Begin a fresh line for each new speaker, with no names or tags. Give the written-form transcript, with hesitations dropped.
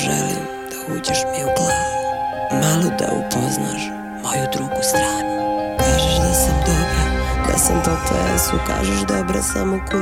želim da uđeš mi u glavu, malo da upoznaš moju drugu stranu. Kažeš da sam dobra, da sam po PS-u, kažeš dobra sam u kući.